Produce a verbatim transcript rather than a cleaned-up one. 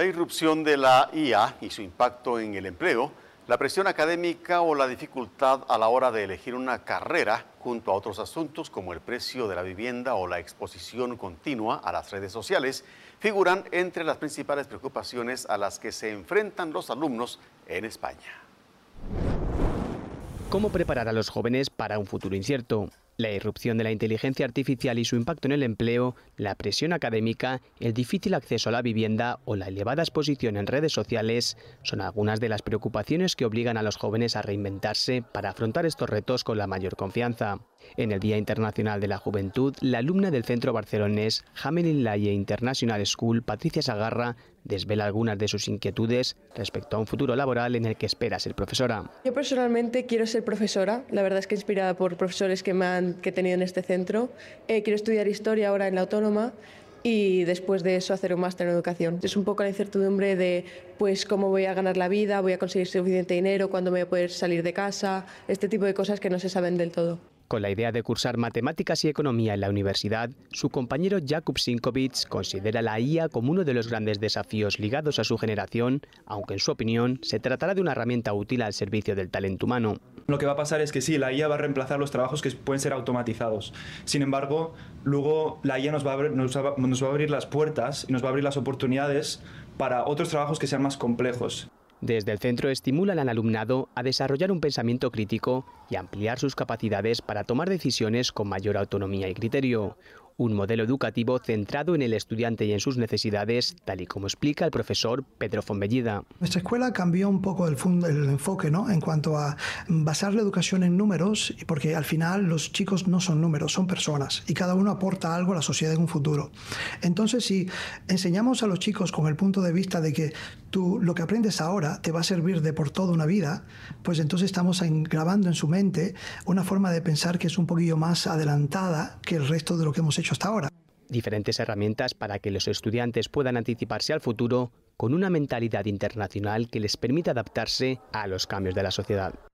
La irrupción de la I A y su impacto en el empleo, la presión académica o la dificultad a la hora de elegir una carrera, junto a otros asuntos como el precio de la vivienda o la exposición continua a las redes sociales, figuran entre las principales preocupaciones a las que se enfrentan los alumnos en España. ¿Cómo preparar a los jóvenes para un futuro incierto? La irrupción de la inteligencia artificial y su impacto en el empleo, la presión académica, el difícil acceso a la vivienda o la elevada exposición en redes sociales son algunas de las preocupaciones que obligan a los jóvenes a reinventarse para afrontar estos retos con la mayor confianza. En el Día Internacional de la Juventud, la alumna del centro barcelonés Hamelin Laie International School, Patricia Sagarra, desvela algunas de sus inquietudes respecto a un futuro laboral en el que espera ser profesora. Yo personalmente quiero ser profesora, la verdad es que inspirada por profesores que, me han, que he tenido en este centro. Eh, quiero estudiar historia ahora en la Autónoma y después de eso hacer un máster en educación. Es un poco la incertidumbre de pues cómo voy a ganar la vida, voy a conseguir suficiente dinero, cuándo me voy a poder salir de casa, este tipo de cosas que no se saben del todo. Con la idea de cursar matemáticas y economía en la universidad, su compañero Jakub Sinkovic considera la I A como uno de los grandes desafíos ligados a su generación, aunque en su opinión se tratará de una herramienta útil al servicio del talento humano. Lo que va a pasar es que sí, la I A va a reemplazar los trabajos que pueden ser automatizados. Sin embargo, luego la I A nos va a abrir, nos va, nos va a abrir las puertas y nos va a abrir las oportunidades para otros trabajos que sean más complejos. Desde el centro estimulan al alumnado a desarrollar un pensamiento crítico y ampliar sus capacidades para tomar decisiones con mayor autonomía y criterio. Un modelo educativo centrado en el estudiante y en sus necesidades, tal y como explica el profesor Pedro Fombellida. Nuestra escuela cambió un poco el, el enfoque, ¿no?, en cuanto a basar la educación en números, porque al final los chicos no son números, son personas y cada uno aporta algo a la sociedad en un futuro. Entonces, si enseñamos a los chicos con el punto de vista de que tú lo que aprendes ahora te va a servir de por toda una vida, pues entonces estamos grabando en su mente una forma de pensar que es un poquillo más adelantada que el resto de lo que hemos hecho hasta ahora. Diferentes herramientas para que los estudiantes puedan anticiparse al futuro con una mentalidad internacional que les permita adaptarse a los cambios de la sociedad.